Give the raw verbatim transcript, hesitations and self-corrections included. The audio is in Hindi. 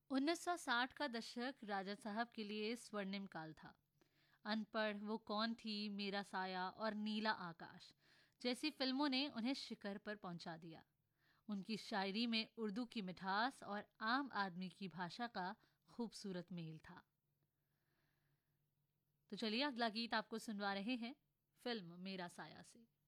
उन्नीस सौ साठ का दशक राजा साहब के लिए स्वर्णिम काल था। अनपढ़, वो कौन थी, मेरा साया और नीला आकाश जैसी फिल्मों ने उन्हें शिखर पर पहुंचा दिया। उनकी शायरी में उर्दू की मिठास और आम आदमी की भाषा का खूबसूरत मेल था। तो चलिए अगला गीत आपको सुनवा रहे हैं फिल्म मेरा साया से।